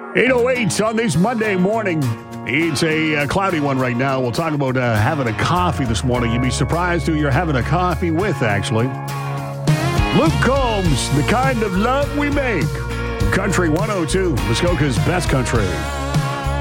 8:08 on this Monday morning. It's a cloudy one right now. We'll talk about having a coffee this morning. You'd be surprised who you're having a coffee with, actually. Luke Combs, The Kind of Love We Make. Country 102, Muskoka's best country.